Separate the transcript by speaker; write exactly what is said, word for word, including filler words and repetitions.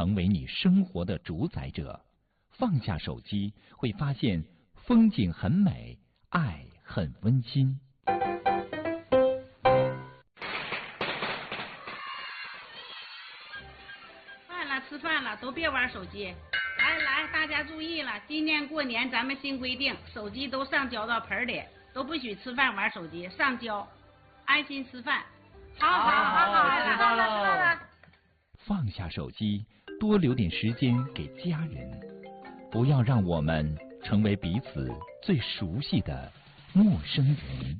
Speaker 1: 成为你生活的主宰者。放下手机，会发现风景很美，爱很温馨。
Speaker 2: 饭了，吃饭了，都别玩手机。来来，大家注意了，今年过年咱们新规定，手机都上交到盆里，都不许吃饭玩手机，上交，安心吃饭。好好好好，知道了知道了。
Speaker 1: 放下手机，多留点时间给家人，不要让我们成为彼此最熟悉的陌生人。